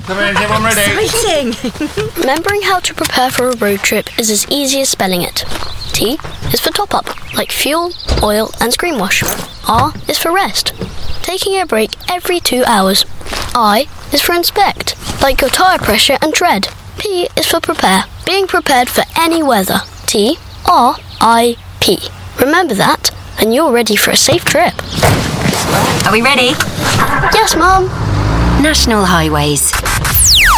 Everyone ready? Exciting! Remembering how to prepare for a road trip is as easy as spelling it. T is for top up, like fuel, oil and screen wash. R is for rest, taking a break every 2 hours. I is for inspect, like your tyre pressure and tread. P is for prepare, being prepared for any weather. T-R-I-P. Remember that, and you're ready for a safe trip. Are we ready? Yes, Mum. National Highways.